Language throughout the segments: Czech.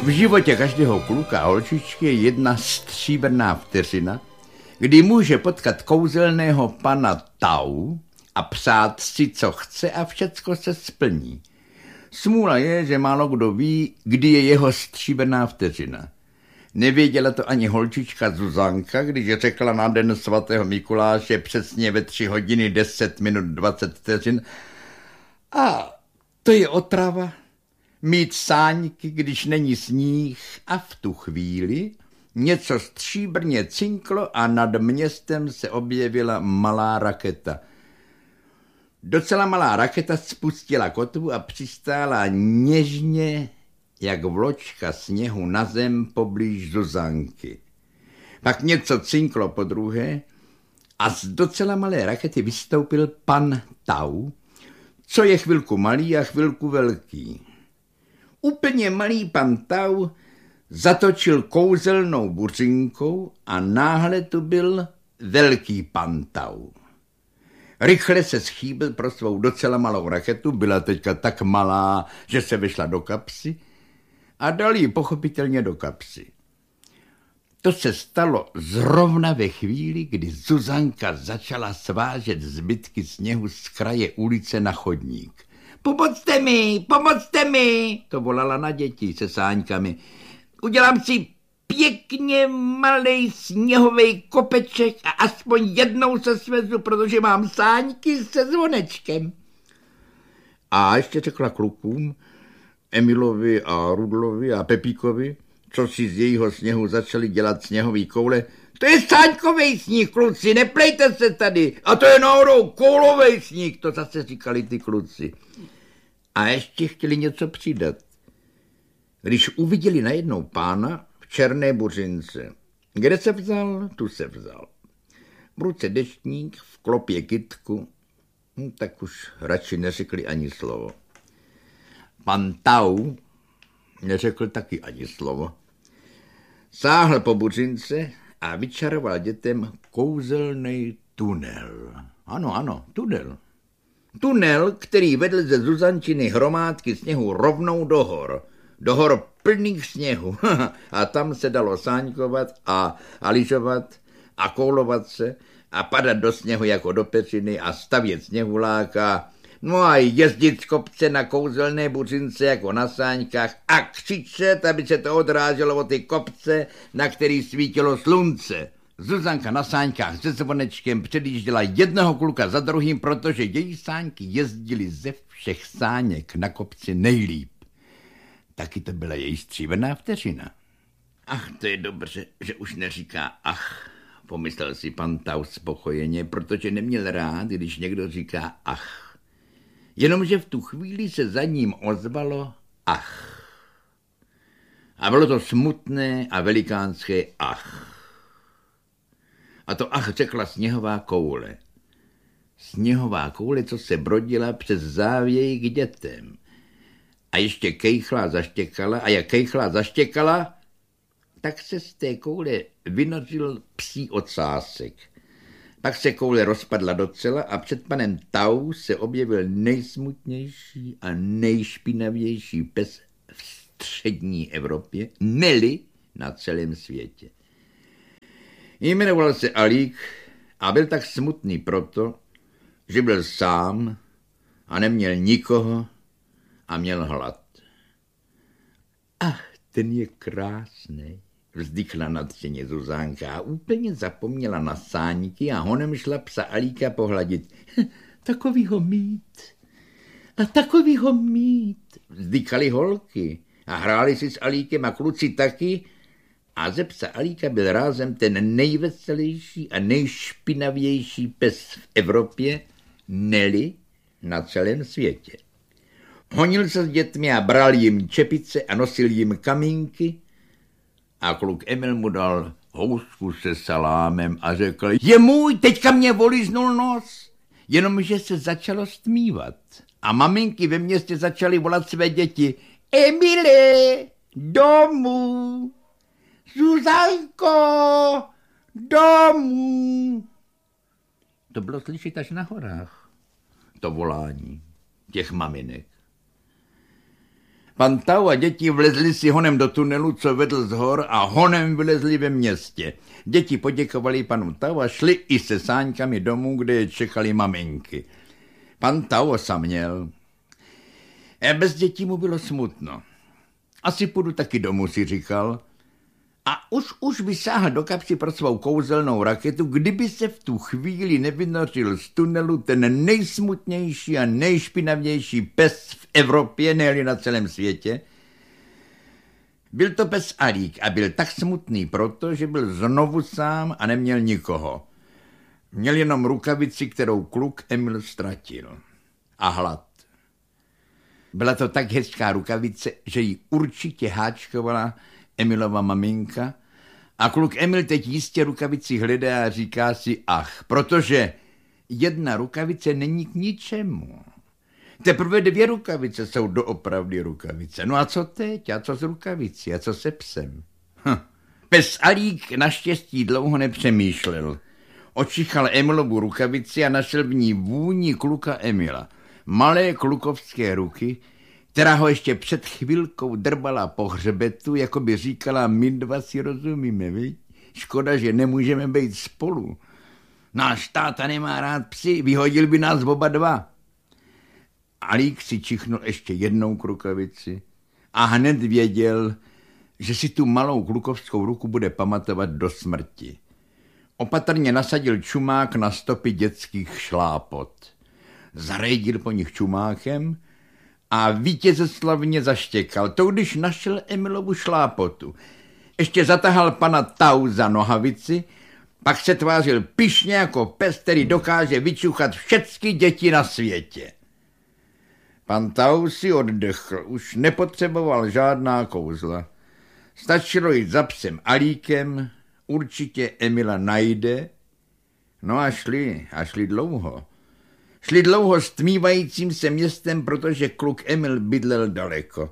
V životě každého kluka a holčičky je jedna stříbrná vteřina, kdy může potkat kouzelného pana Tau a přát si, co chce a všecko se splní. Smůla je, že málo kdo ví, kdy je jeho stříbrná vteřina. Nevěděla to ani holčička Zuzanka, když řekla na den svatého Mikuláše přesně ve 3 hodiny 10 minut 20 vteřin. A to je otrava. Mít sáňky, když není sníh, a v tu chvíli něco stříbrně cinklo a nad městem se objevila malá raketa. Docela malá raketa spustila kotvu a přistála něžně, jak vločka sněhu na zem poblíž Zuzanky. Pak něco cinklo podruhé a z docela malé rakety vystoupil pan Tau, co je chvilku malý a chvilku velký. Úplně malý pan Tau zatočil kouzelnou buřinkou a náhle tu byl velký pan Tau. Rychle se schýbil pro svou docela malou raketu, byla teďka tak malá, že se vešla do kapsy a dal ji pochopitelně do kapsy. To se stalo zrovna ve chvíli, kdy Zuzanka začala svážet zbytky sněhu z kraje ulice na chodník. Pomocte mi, to volala na děti se sáňkami. Udělám si pěkně malej sněhovej kopeček a aspoň jednou se svezu, protože mám sáňky se zvonečkem. A ještě řekla klukům, Emilovi a Rudlovi a Pepíkovi, co si z jejího sněhu začali dělat sněhový koule. To je sáňkovej sníh, kluci, neplejte se tady. A to je náhodou koulovej sníh, to zase říkali ty kluci. A ještě chtěli něco přidat. Když uviděli najednou pána v černé buřince. Kde se vzal, tu se vzal. V ruce deštník, v klopě kytku, tak už radši neřekli ani slovo. Pan Tau neřekl taky ani slovo. Sáhl po buřince a vyčaroval dětem kouzelný tunel. Ano, tunel. Tunel, který vedl ze Zuzančiny hromádky sněhu rovnou do hor plných sněhu. A tam se dalo sáňkovat a lyžovat a koulovat se a padat do sněhu jako do peřiny a stavět sněhuláka. No a jezdit z kopce na kouzelné buřince jako na sáňkách a křičet, aby se to odráželo od ty kopce, na který svítilo slunce. Zuzanka na sáňkách se zvonečkem předjížděla jednoho kluka za druhým, protože její sáňky jezdily ze všech sáněk na kopci nejlíp. Taky to byla její stříbrná vteřina. Ach, to je dobře, že už neříká ach, pomyslel si pan Tau spokojeně, protože neměl rád, když někdo říká ach. Jenomže v tu chvíli se za ním ozvalo ach. A bylo to smutné a velikánské ach. A to ach řekla sněhová koule. Sněhová koule, co se brodila přes závěj k dětem. A ještě kejchla zaštěkala a jak kejchla zaštěkala, tak se z té koule vynořil psí ocásek. Pak se koule rozpadla docela a před panem Tau se objevil nejsmutnější a nejšpinavější pes v střední Evropě, neli na celém světě. Jmenoval se Alík a byl tak smutný proto, že byl sám a neměl nikoho a měl hlad. Ach, ten je krásný, vzdychla nadšeně Zuzánka a úplně zapomněla na sáňky a honem šla psa Alíka pohladit. Takovýho mít a takovýho mít, vzdychaly holky a hráli si s Alíkem a kluci taky a ze psa Alíka byl rázem ten nejveselější a nejšpinavější pes v Evropě, neli na celém světě. Honil se s dětmi a bral jim čepice a nosil jim kamínky a kluk Emil mu dal housku se salámem a řekl, je můj, teďka mě voliznul nos. Jenomže se začalo stmívat a maminky ve městě začaly volat své děti, Emile, domů, Zuzanko, domů. To bylo slyšet až na horách, to volání těch maminek. Pan Tau a děti vlezli si honem do tunelu, co vedl z hor, a honem vylezli ve městě. Děti poděkovali panu Tau a šli i se sáňkami domů, kde je čekali maminky. Pan Tau osaměl. Bez dětí mu bylo smutno. Asi půjdu taky domů, si říkal. A už vysáhl do kapsy pro svou kouzelnou raketu, kdyby se v tu chvíli nevynořil z tunelu ten nejsmutnější a nejšpinavější pes v Evropě, ne-li na celém světě. Byl to pes Alík a byl tak smutný proto, že byl znovu sám a neměl nikoho. Měl jenom rukavici, kterou kluk Emil ztratil. A hlad. Byla to tak hezká rukavice, že ji určitě háčkovala Emilova maminka a kluk Emil teď jistě rukavici hledá a říká si ach, protože jedna rukavice není k ničemu. Teprve 2 rukavice jsou doopravdy rukavice. No a co teď? A co s rukavicí? A co se psem? Pes Alík naštěstí dlouho nepřemýšlel. Očichal Emilovu rukavici a našel v ní vůni kluka Emila. Malé klukovské ruky, která ho ještě před chvilkou drbala po hřbetu, jako by říkala, my dva si rozumíme, viď? Škoda, že nemůžeme být spolu. Náš táta nemá rád psy, vyhodil by nás oba dva. Alík si čichnul ještě jednou k rukavici a hned věděl, že si tu malou klukovskou ruku bude pamatovat do smrti. Opatrně nasadil čumák na stopy dětských šlápot. Zarejdil po nich čumákem a vítězeslavně zaštěkal. To když našel Emilovu šlápotu. Ještě zatahal pana Tau za nohavici, pak se tvářil pyšně jako pes, který dokáže vyčuchat všechny děti na světě. Pan Tau si oddechl, už nepotřeboval žádná kouzla. Stačilo jít za psem Alíkem, určitě Emila najde. No a šli dlouho. Šli dlouho stmívajícím se městem, protože kluk Emil bydlel daleko.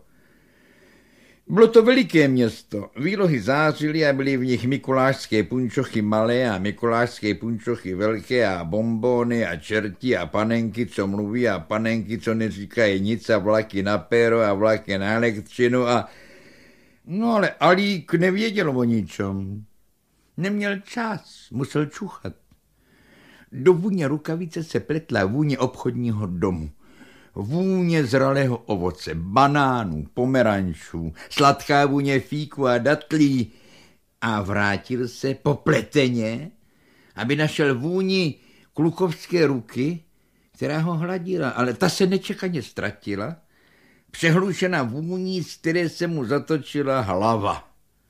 Bylo to veliké město. Výlohy zářily a byly v nich mikulášské punčochy malé a mikulášské punčochy velké a bonbony a čerti a panenky, co mluví a panenky, co neříkají nic a vlaky na péro a vlaky na elektřinu a... No ale Alík nevěděl o ničem. Neměl čas, musel čuchat. Do vůně rukavice se pletla vůně obchodního domu. Vůně zralého ovoce, banánů, pomerančů, sladká vůně fíku a datlí. A vrátil se popleteně, aby našel vůni klukovské ruky, která ho hladila, ale ta se nečekaně ztratila, přehlušena vůní, z které se mu zatočila hlava.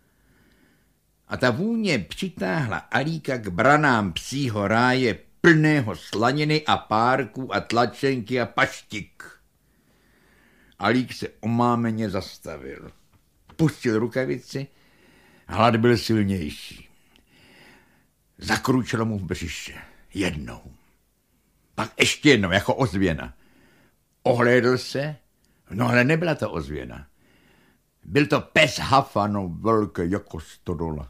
A ta vůně přitáhla Alíka k branám psího ráje plného slaniny a párků a tlačenky a paštik. Alík se omámeně zastavil. Pustil rukavici, hlad byl silnější. Zakručilo mu v břiše. Jednou. Pak ještě jednou, jako ozvěna. Ohlédl se, no ale nebyla to ozvěna. Byl to pes Hafano, velký jako stodola.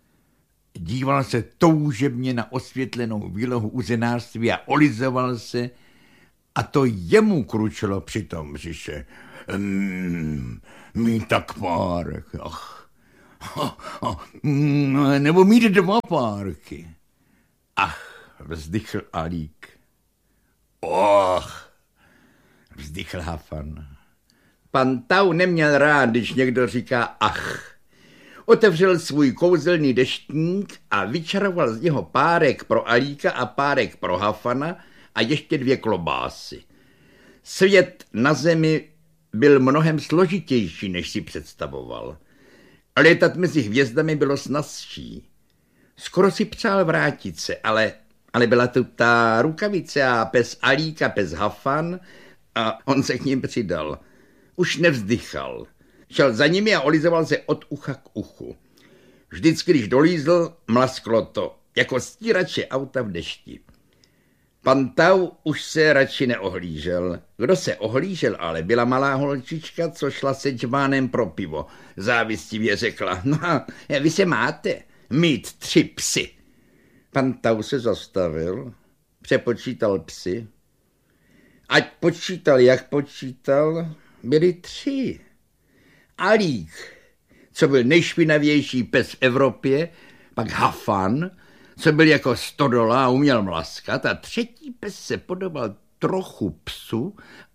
Díval se toužebně na osvětlenou výlohu uzenářství a olizoval se a to jemu kručilo při tom břiše. Mít tak párek, nebo mít 2 párky. Ach, vzdychl Alík. Vzdychl Hafan. Pan Tau neměl rád, když někdo říká ach. Otevřel svůj kouzelný deštník a vyčaroval z něho párek pro Alíka a párek pro Hafana a ještě 2 klobásy. Svět na zemi byl mnohem složitější, než si představoval. Létat mezi hvězdami bylo snazší. Skoro si přál vrátit se, ale byla tu ta rukavice a pes Alík, pes Hafan a on se k ním přidal. Už nevzdychal. Šel za nimi a olizoval se od ucha k uchu. Vždycky, když dolízl, mlasklo to, jako stírače auta v dešti. Pan Tau už se radši neohlížel. Kdo se ohlížel, ale byla malá holčička, co šla se džbánem pro pivo. Závistivě řekla, no vy se máte mít 3 psy. Pan Tau se zastavil, přepočítal psy. Ať počítal, jak počítal, byli 3. Alík, co byl nejšpinavější pes v Evropě, pak Hafan, co byl jako stodola a uměl mlaskat, a třetí pes se podobal trochu psu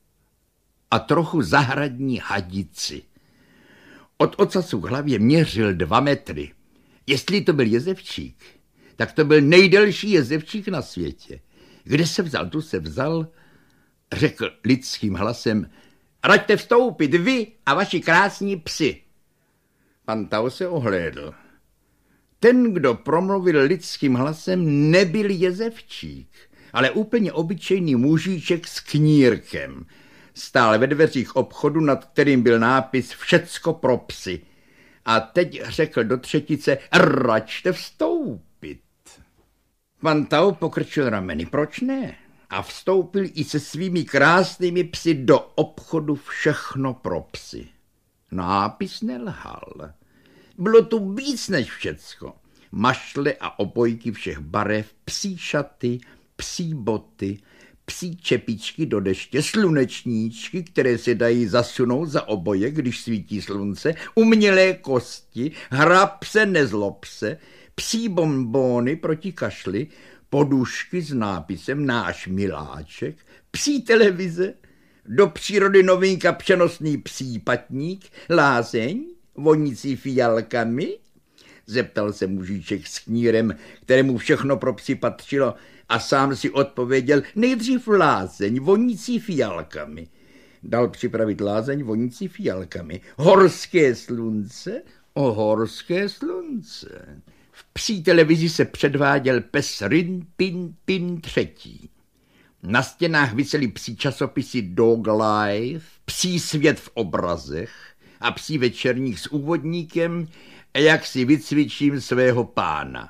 a trochu zahradní hadici. Od ocasu k hlavě měřil 2 metry. Jestli to byl jezevčík, tak to byl nejdelší jezevčík na světě. Kde se vzal, tu se vzal, řekl lidským hlasem: raďte vstoupit, vy a vaši krásní psi. Pan Tao se ohlédl. Ten, kdo promluvil lidským hlasem, nebyl jezevčík, ale úplně obyčejný mužíček s knírkem. Stál ve dveřích obchodu, nad kterým byl nápis Všecko pro psy. A teď řekl do třetice: račte vstoupit. Pan Tao pokrčil rameny. Proč ne? A vstoupil i se svými krásnými psy do obchodu Všechno pro psy. Nápis nelhal. Bylo tu víc než všecko. Mašle a obojky všech barev, psí šaty, psí boty, psí čepičky do deště, slunečníčky, které se dají zasunout za oboje, když svítí slunce, umělé kosti, hrab se, nezlob se, psí bonbóny proti kašli, podušky s nápisem Náš miláček, psí televize, do přírody novinka přenosný psí patník, lázeň, vonící fialkami? Zeptal se mužíček s knírem, kterému všechno pro psy patřilo, a sám si odpověděl: nejdřív lázeň, vonící fialkami. Dal připravit lázeň vonící fialkami. Horské slunce? O horské slunce. V psí televizi se předváděl pes Rin Pin Pin III. Na stěnách visely psí časopisy Dog Life, Psí svět v obrazech a psí večerních s úvodníkem Jak si vycvičím svého pána.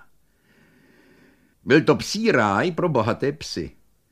Byl to psí ráj pro bohaté psy.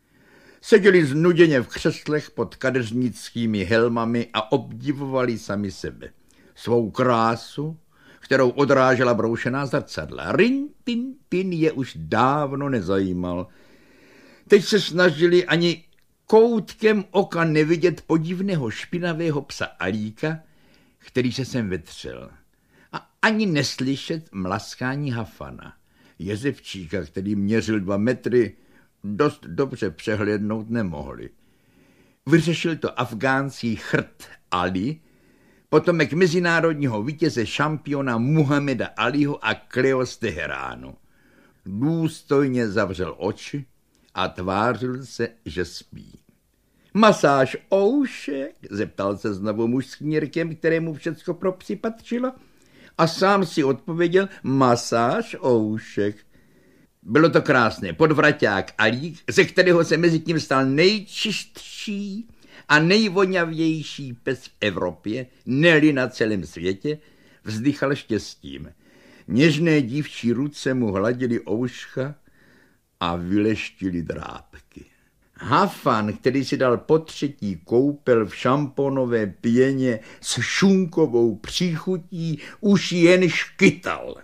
Seděli znuděně v křeslech pod kadeřnickými helmami a obdivovali sami sebe. Svou krásu, kterou odrážela broušená zrcadla. Rin Pin Pin je už dávno nezajímal. Teď se snažili ani koutkem oka nevidět podivného špinavého psa Alíka, který se sem vetřel. A ani neslyšet mlaskání Hafana, jezevčíka, který měřil 2 metry, dost dobře přehlédnout nemohli. Vyřešil to afgánský chrt Ali, potomek mezinárodního vítěze šampiona Muhameda Aliho a Cleo z Teheránu. Důstojně zavřel oči a tvářil se, že spí. Masáž oušek? Zeptal se znovu muž s knírkem, kterému všecko pro psy patřilo, a sám si odpověděl: masáž oušek. Bylo to krásné. Podvraťák Alík, ze kterého se mezi tím stal nejčistší a nejvoňavější pes v Evropě, ne-li na celém světě, vzdychal štěstím. Něžné dívčí ruce mu hladily ouška a vyleštili drápky. Hafan, který si dal po 3. koupel v šamponové pěně s šunkovou příchutí, už jen škytal.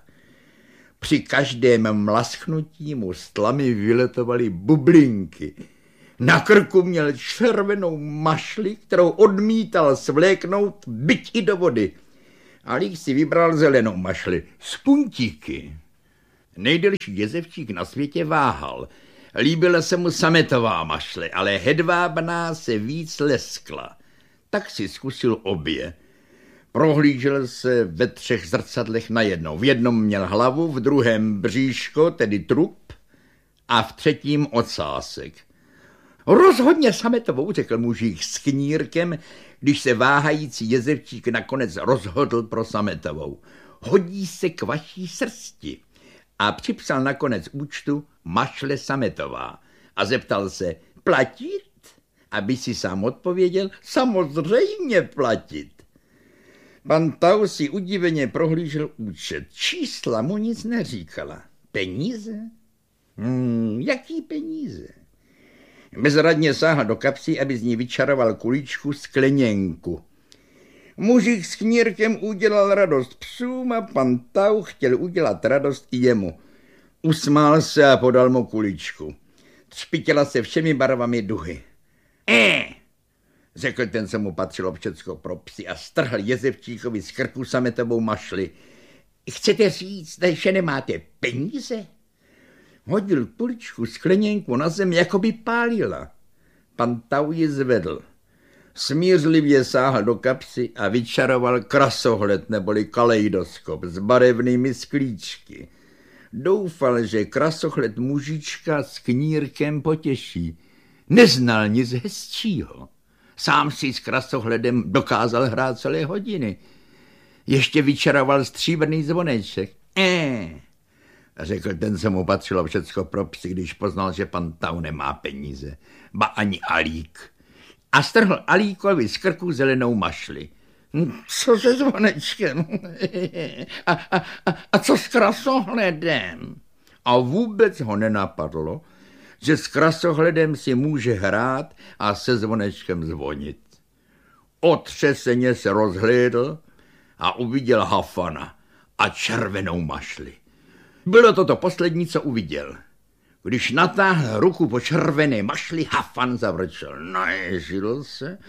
Při každém mlasknutí mu z tlamy vyletovaly bublinky. Na krku měl červenou mašli, kterou odmítal svléknout, byť i do vody. Alík si vybral zelenou mašli s puntíky. Nejdelší jezevčík na světě váhal. Líbila se mu sametová mašle, ale hedvábná se víc leskla. Tak si zkusil obě. Prohlížel se ve 3 zrcadlech najednou. V jednom měl hlavu, v druhém bříško, tedy trup, a v 3. ocásek. Rozhodně sametovou, řekl mužík s knírkem, když se váhající jezevčík nakonec rozhodl pro sametovou. Hodí se k vaší srsti. A připsal nakonec účtu mašle sametová a zeptal se: platit? Aby si sám odpověděl: samozřejmě platit. Pan Tao si udiveně prohlížel účet. Čísla mu nic neříkala. Peníze? Jaký peníze? Bezradně sáhl do kapsy, aby z ní vyčaroval kuličku skleněnku. Mužík s knírkem udělal radost psům a pan Tao chtěl udělat radost i jemu. Usmál se a podal mu kuličku. Třpitila se všemi barvami duhy. řekl ten, co mu patřilo všecko pro psy a strhl Jezevčíkovi z krku sametovou mašli. Chcete říct, že nemáte peníze? Hodil kuličku skleněnku na zem, jako by pálila. Pan Tau ji zvedl. Smířlivě sáhl do kapsy a vyčaroval krasohled neboli kalejdoskop s barevnými sklíčky. Doufal, že krasohled mužička s knírkem potěší. Neznal nic hezčího. Sám si s krasohledem dokázal hrát celé hodiny. Ještě vyčaroval stříbrný zvoneček. Řekl ten, co mu patřilo všecko pro psy, když poznal, že pan Tau nemá peníze. Ba ani alík. A strhl alíkovi z krku zelenou mašli. Co se zvonečkem? A co s krasohledem? A vůbec ho nenapadlo, že s krasohledem si může hrát a se zvonečkem zvonit. Otřeseně se rozhlédl a uviděl Hafana a červenou mašli. Bylo to poslední, co uviděl. Když natáhl ruku po červené mašli, Hafan zavrčel. Naježil se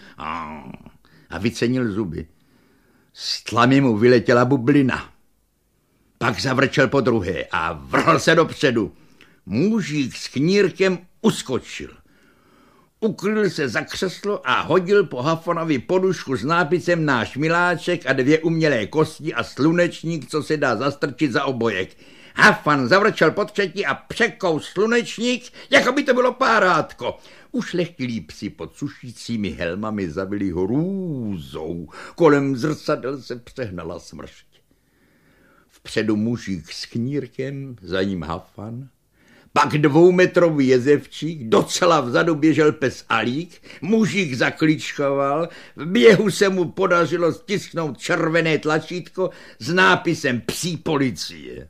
a vycenil zuby. Z tlamy mu vyletěla bublina. Pak zavrčel po druhé a vrhl se dopředu. Mužík s knírkem uskočil. Ukryl se za křeslo a hodil po Hafanovi podušku s nápisem Náš miláček a 2 umělé kosti a slunečník, co se dá zastrčit za obojek. Hafan zavrčel po třetí a překous slunečník, jako by to bylo párátko. Ušlechtilí psi pod sušícími helmami zavili ho růzou. Kolem zrcadel se přehnala smršť. Vpředu mužík s knírkem, za ním Hafan. Pak 2metrový Jezevčík, docela vzadu běžel pes Alík, mužík zaklíčkoval, v běhu se mu podařilo stisknout červené tlačítko s nápisem Psí policie.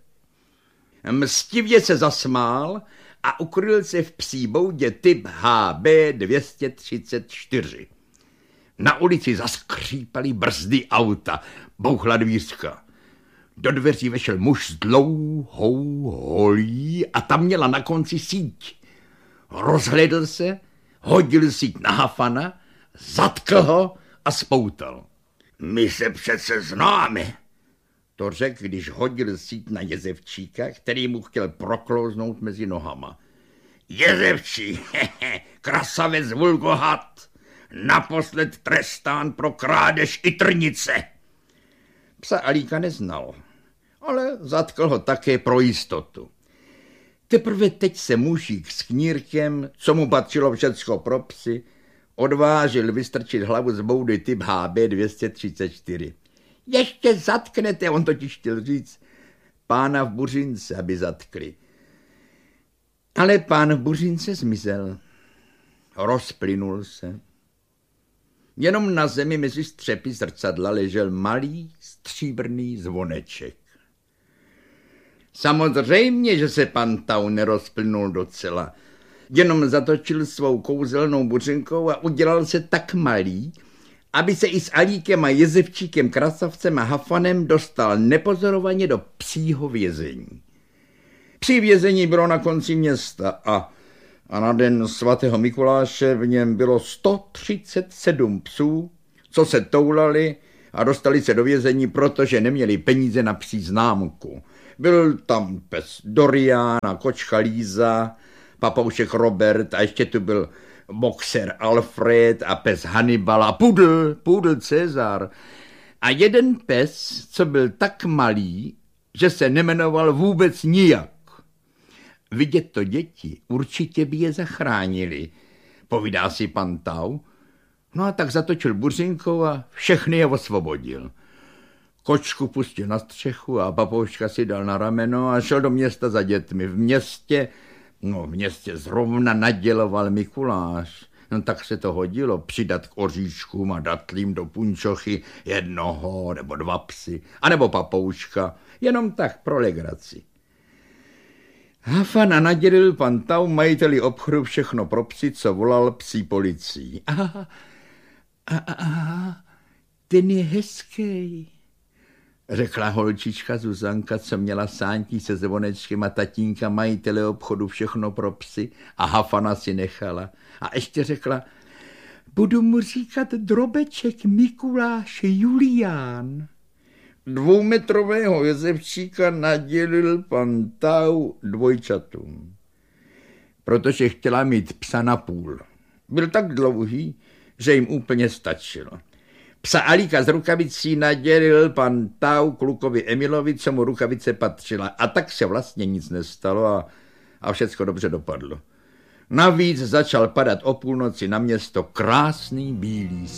Mstivě se zasmál a ukryl se v psí boudě typ HB 234. Na ulici zaskřípaly brzdy auta, bouchla dvířka. Do dveří vešel muž s dlouhou holí a tam měla na konci síť. Rozhlédl se, hodil síť na Hafana, zatkl ho a spoutal. My se přece známe, to řekl, když hodil síť na Jezevčíka, který mu chtěl proklouznout mezi nohama. Jezevčí, krasavec vulgohat, naposled trestán pro krádež i trnice. Psa Alíka neznal, ale zatkl ho také pro jistotu. Teprve teď se mužík s knírkem, co mu patřilo všecko pro psy, odvážil vystrčit hlavu z boudy typ HB 234. Ještě zatknete, on totiž chtěl říct, pána v Buřince, aby zatkli. Ale pán v Buřince zmizel. Rozplynul se. Jenom na zemi mezi střepy zrcadla ležel malý stříbrný zvoneček. Samozřejmě, že se pan Tau nerozplynul docela. Jenom zatočil svou kouzelnou buřinkou a udělal se tak malý, aby se i s Alíkem a Jezevčíkem, Krasavcem a Hafanem dostal nepozorovaně do psího vězení. Psí vězení bylo na konci města a na den svatého Mikuláše v něm bylo 137 psů, co se toulali a dostali se do vězení, protože neměli peníze na psí známku. Byl tam pes Dorian a kočka Líza, papoušek Robert a ještě tu byl boxer Alfred a pes Hannibal a pudl Cezar. A jeden pes, co byl tak malý, že se nemenoval vůbec nijak. Vidět to děti, určitě by je zachránili, povídá si pan Tau. No a tak zatočil buřinkou a všechny je osvobodil. Kočku pustil na střechu a papouška si dal na rameno a šel do města za dětmi. V městě zrovna naděloval Mikuláš. No tak se to hodilo přidat k oříškům a datlím do punčochy 1 nebo 2 psy, anebo papouška, jenom tak pro legraci. Hafana nadělil pan Tau majiteli obchodu všechno pro psy, co volal psí policii. Ten je hezký, řekla holčička Zuzanka, co měla sáňky se zvonečkem a tatínka majitele obchodu všechno pro psy a Hafana si nechala. A ještě řekla, Budu mu říkat Drobeček Mikuláš Julián. 2metrového Josefčíka nadělil pan Tau dvojčatům, protože chtěla mít psa na půl. Byl tak dlouhý, že jim úplně stačilo. Psa Alíka z rukavicí nadělil pan Tau klukovi Emilovi, co mu rukavice patřila. A tak se vlastně nic nestalo a všecko dobře dopadlo. Navíc začal padat o půlnoci na město krásný bílý